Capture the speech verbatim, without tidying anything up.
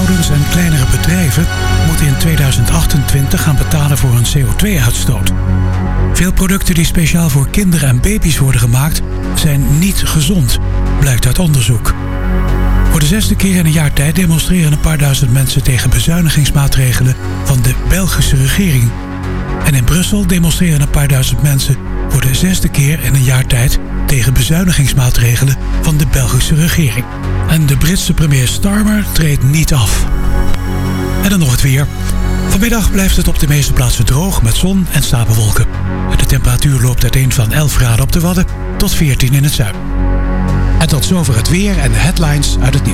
huishoudens en kleinere bedrijven moeten in tweeduizend achtentwintig gaan betalen voor hun C O twee uitstoot. Veel producten die speciaal voor kinderen en baby's worden gemaakt zijn niet gezond, blijkt uit onderzoek. Voor de zesde keer in een jaar tijd demonstreren een paar duizend mensen tegen bezuinigingsmaatregelen van de Belgische regering. En in Brussel demonstreren een paar duizend mensen voor de zesde keer in een jaar tijd tegen bezuinigingsmaatregelen van de Belgische regering. En de Britse premier Starmer treedt niet af. En dan nog het weer. Vanmiddag blijft het op de meeste plaatsen droog met zon en stapelwolken. De temperatuur loopt uiteen van elf graden op de Wadden tot veertien in het zuiden. En tot zover het weer en de headlines uit het nieuws.